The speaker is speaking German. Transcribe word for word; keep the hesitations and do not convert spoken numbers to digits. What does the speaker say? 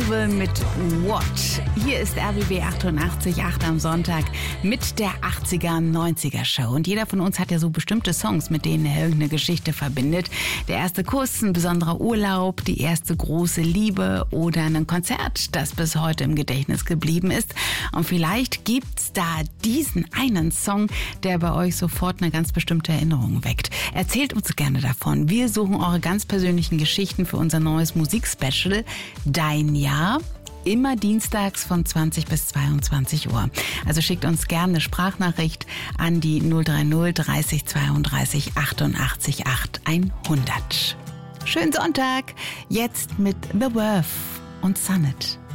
Maxwell mit What? Hier ist R B B achtundachtzig Komma acht am Sonntag mit der achtziger, neunziger Show. Und jeder von uns hat ja so bestimmte Songs, mit denen er irgendeine Geschichte verbindet. Der erste Kuss, ein besonderer Urlaub, die erste große Liebe oder ein Konzert, das bis heute im Gedächtnis geblieben ist. Und vielleicht gibt's da diesen einen Song, der bei euch sofort eine ganz bestimmte Erinnerung weckt. Erzählt uns gerne davon. Wir suchen eure ganz persönlichen Geschichten für unser neues Musikspecial Dein Jahr. Immer dienstags von zwanzig bis zweiundzwanzig Uhr. Also schickt uns gerne eine Sprachnachricht an die null drei null dreißig zweiunddreißig achtundachtzig acht hundert. Schönen Sonntag, jetzt mit The Worth und Sonnet.